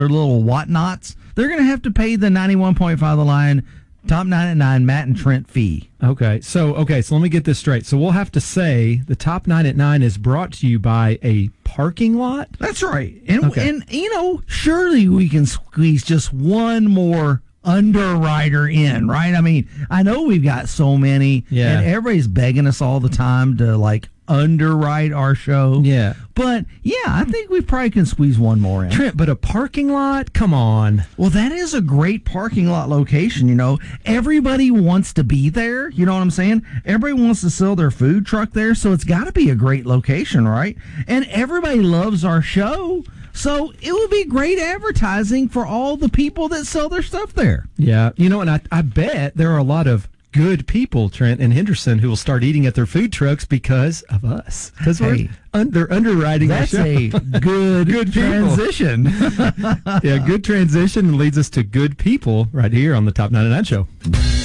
little whatnots, they're going to have to pay the 91.5 The Lion Top 9 at 9 Matt and Trent fee. Okay, so let me get this straight. So we'll have to say the Top 9 at 9 is brought to you by a parking lot? That's right. And surely we can squeeze just one more underwriter in, right? I mean, I know we've got so many, and everybody's begging us all the time to, underwrite our show. Yeah. But, I think we probably can squeeze one more in. Trent, but a parking lot? Come on. Well, that is a great parking lot location, Everybody wants to be there, you know what I'm saying? Everybody wants to sell their food truck there, so it's got to be a great location, right? And everybody loves our show, so it would be great advertising for all the people that sell their stuff there. Yeah, and I bet there are a lot of good people, Trent, in Henderson who will start eating at their food trucks because of us. Because they're underwriting our show. That's a good transition. Yeah, good transition leads us to good people right here on the Top 99 Show.